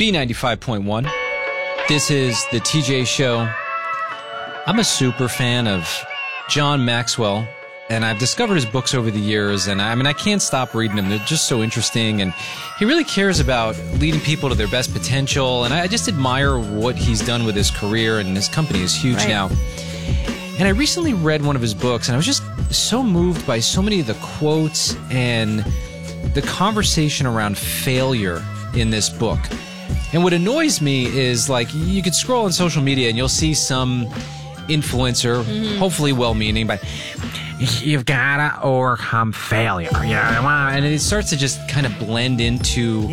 B95.1. This is the TJ Show. I'm a super fan of John Maxwell, and I've discovered his books over the years, and I can't stop reading them. They're just so interesting, and he really cares about leading people to their best potential, and I just admire what he's done with his career, and his company is huge now. And I recently read one of his books, and I was just so moved by so many of the quotes and the conversation around failure in this book. And what annoys me is, like, you could scroll on social media and you'll see some influencer, hopefully well-meaning, but you've got to overcome failure. And it starts to just kind of blend into,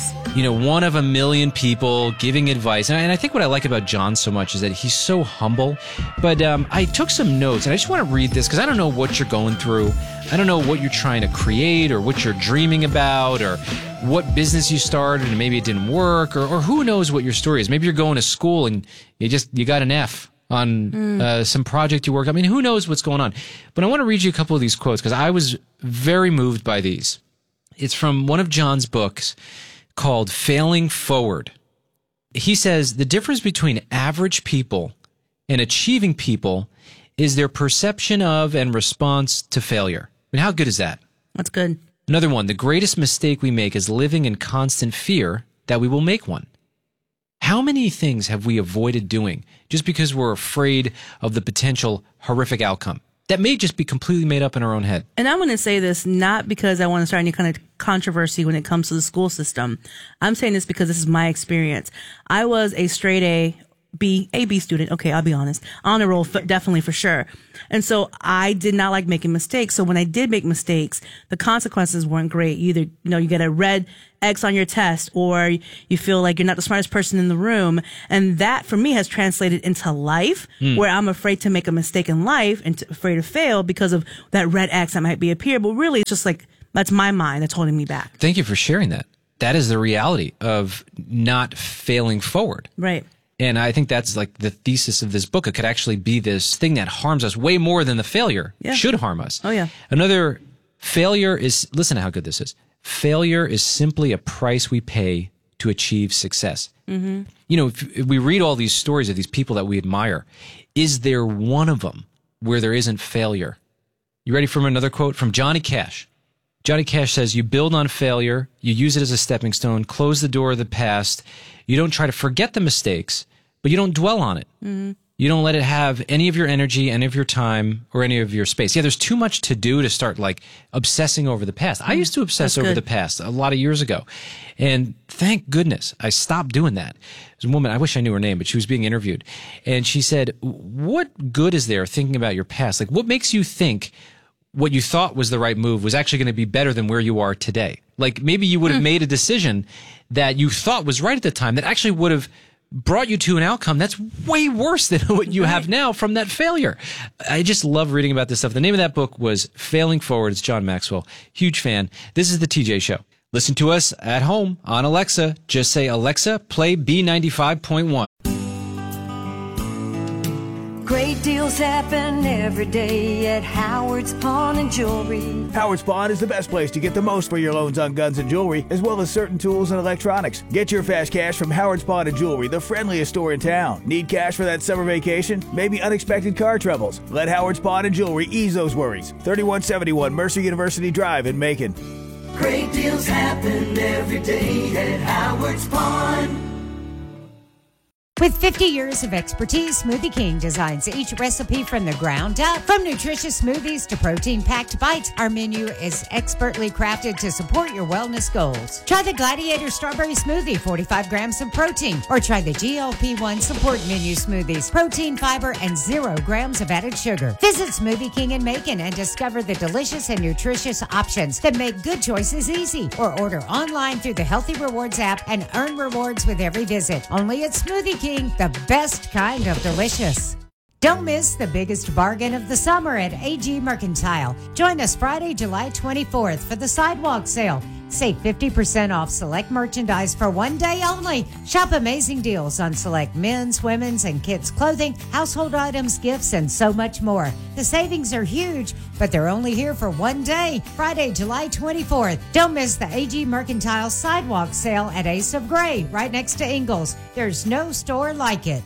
one of a million people giving advice. And I think what I like about John so much is that he's so humble. But I took some notes, and I just want to read this because I don't know what you're going through. I don't know what you're trying to create or what you're dreaming about or what business you started and maybe it didn't work or who knows what your story is. Maybe you're going to school and you got an F on some project you work on. I mean, who knows what's going on? But I want to read you a couple of these quotes because I was very moved by these. It's from one of John's books called Failing Forward. He says, the difference between average people and achieving people is their perception of and response to failure. I mean, how good is that? That's good. Another one, the greatest mistake we make is living in constant fear that we will make one. How many things have we avoided doing just because we're afraid of the potential horrific outcome that may just be completely made up in our own head? And I'm going to say this not because I want to start any kind of controversy when it comes to the school system. I'm saying this because this is my experience. I was a straight A B student. Okay, I'll be honest. On a roll, definitely for sure. And so I did not like making mistakes. So when I did make mistakes, the consequences weren't great. Either, you get a red X on your test or you feel like you're not the smartest person in the room. And that for me has translated into life where I'm afraid to make a mistake in life and afraid to fail because of that red X that might be up here. But really it's just like, that's my mind that's holding me back. Thank you for sharing that. That is the reality of not failing forward. Right. And I think that's like the thesis of this book. It could actually be this thing that harms us way more than the failure should harm us. Oh, yeah. Another failure is, listen to how good this is. Failure is simply a price we pay to achieve success. Mm-hmm. If we read all these stories of these people that we admire, is there one of them where there isn't failure? You ready for another quote from Johnny Cash? Johnny Cash says, you build on failure, you use it as a stepping stone, close the door of the past. You don't try to forget the mistakes, but you don't dwell on it. Mm-hmm. You don't let it have any of your energy, any of your time, or any of your space. Yeah, there's too much to do to start like obsessing over the past. I used to obsess over the past a lot of years ago. And thank goodness I stopped doing that. There's a woman, I wish I knew her name, but she was being interviewed. And she said, what good is there thinking about your past? Like, what makes you think what you thought was the right move was actually going to be better than where you are today? Like, maybe you would have made a decision that you thought was right at the time that actually would have brought you to an outcome that's way worse than what you have now from that failure. I just love reading about this stuff. The name of that book was Failing Forward. It's John Maxwell. Huge fan. This is the TJ Show. Listen to us at home on Alexa. Just say, Alexa, play B95.1. Great deals happen every day at Howard's Pawn and Jewelry. Howard's Pawn is the best place to get the most for your loans on guns and jewelry, as well as certain tools and electronics. Get your fast cash from Howard's Pawn and Jewelry, the friendliest store in town. Need cash for that summer vacation? Maybe unexpected car troubles? Let Howard's Pawn and Jewelry ease those worries. 3171 Mercer University Drive in Macon. Great deals happen every day at Howard's Pawn. With 50 years of expertise, Smoothie King designs each recipe from the ground up. From nutritious smoothies to protein-packed bites, our menu is expertly crafted to support your wellness goals. Try the Gladiator Strawberry Smoothie, 45 grams of protein, or try the GLP-1 Support Menu Smoothies, protein, fiber, and 0 grams of added sugar. Visit Smoothie King in Macon and discover the delicious and nutritious options that make good choices easy. Or order online through the Healthy Rewards app and earn rewards with every visit. Only at Smoothie King. The best kind of delicious. Don't miss the biggest bargain of the summer at AG Mercantile. Join us Friday, July 24th for the sidewalk sale. Save 50% off select merchandise for one day only. Shop amazing deals on select men's, women's, and kids' clothing, household items, gifts, and so much more. The savings are huge, but they're only here for one day, Friday, July 24th. Don't miss the AG Mercantile Sidewalk Sale at Ace of Gray, right next to Ingles. There's no store like it.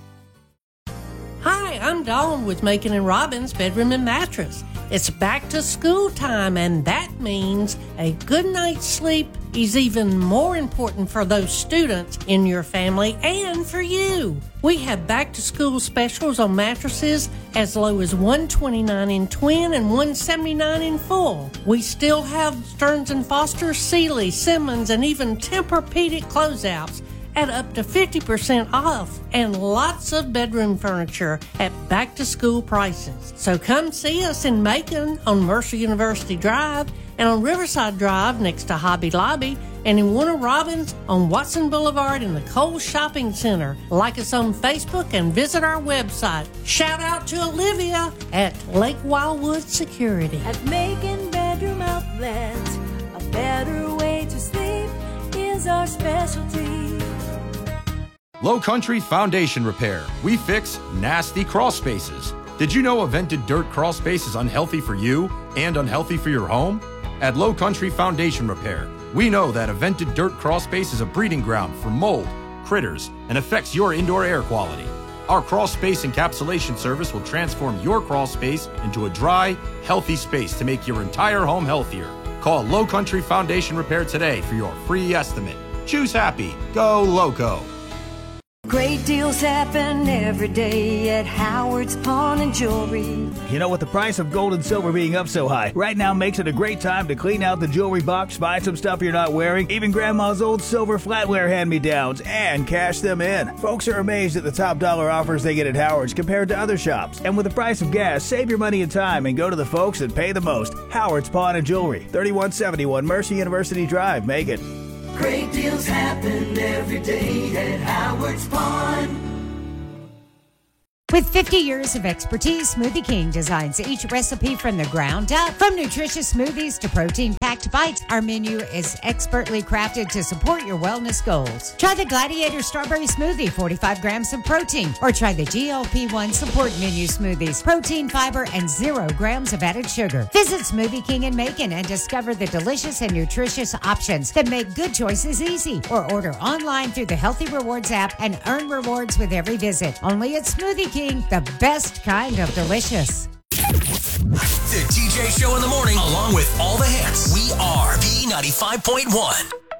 Hi, I'm Dawn with Macon and Robbins Bedroom and Mattress. It's back to school time, and that means a good night's sleep is even more important for those students in your family and for you. We have back to school specials on mattresses as low as $129 in twin and $179 in full. We still have Stearns & Foster, Sealy, Simmons, and even Tempur-Pedic closeouts at up to 50% off, and lots of bedroom furniture at back-to-school prices. So come see us in Macon on Mercer University Drive and on Riverside Drive next to Hobby Lobby, and in Warner Robins on Watson Boulevard in the Kohl's Shopping Center. Like us on Facebook and visit our website. Shout out to Olivia at Lake Wildwood Security. At Macon Bedroom Outlets, a better way to sleep is our specialty. Low Country Foundation Repair. We fix nasty crawl spaces. Did you know a vented dirt crawl space is unhealthy for you and unhealthy for your home? At Low Country Foundation Repair, we know that a vented dirt crawl space is a breeding ground for mold, critters, and affects your indoor air quality. Our crawl space encapsulation service will transform your crawl space into a dry, healthy space to make your entire home healthier. Call Low Country Foundation Repair today for your free estimate. Choose happy. Go Loco. Great deals happen every day at Howard's Pawn and Jewelry. You know, with the price of gold and silver being up so high, right now makes it a great time to clean out the jewelry box, buy some stuff you're not wearing, even Grandma's old silver flatware hand-me-downs, and cash them in. Folks are amazed at the top dollar offers they get at Howard's compared to other shops. And with the price of gas, save your money and time and go to the folks that pay the most. Howard's Pawn and Jewelry, 3171 Mercer University Drive, Macon. Great deals happen every day at Howard's Pawn. With 50 years of expertise, Smoothie King designs each recipe from the ground up. From nutritious smoothies to protein-packed bites, our menu is expertly crafted to support your wellness goals. Try the Gladiator Strawberry Smoothie, 45 grams of protein. Or try the GLP-1 Support Menu Smoothies, protein, fiber, and 0 grams of added sugar. Visit Smoothie King in Macon and discover the delicious and nutritious options that make good choices easy. Or order online through the Healthy Rewards app and earn rewards with every visit. Only at Smoothie King. The best kind of delicious. The TJ Show in the morning, along with all the hits. We are B95.1.